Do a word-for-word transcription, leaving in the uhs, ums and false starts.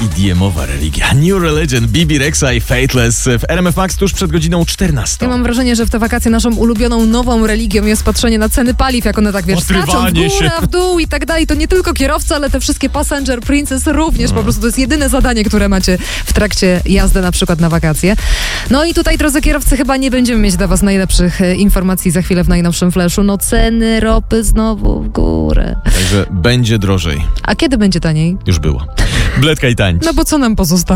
I D M-owa religia. New Religion, Bibi Rexa i Faithless w R M F Max tuż przed godziną czternastą. Ja mam wrażenie, że w te wakacje naszą ulubioną nową religią jest patrzenie na ceny paliw, jak one tak, wiesz, skaczą w Odrywanie górę, się. w dół i tak dalej. To nie tylko kierowca, ale te wszystkie passenger princess również. Po prostu to jest jedyne zadanie, które macie w trakcie jazdy na przykład na wakacje. No i tutaj, drodzy kierowcy, chyba nie będziemy mieć dla was najlepszych e, informacji za chwilę w najnowszym flashu. No ceny ropy znowu w górę. Także będzie drożej. A kiedy będzie taniej? Już było. Bledka i tańcz. No bo co nam pozostało?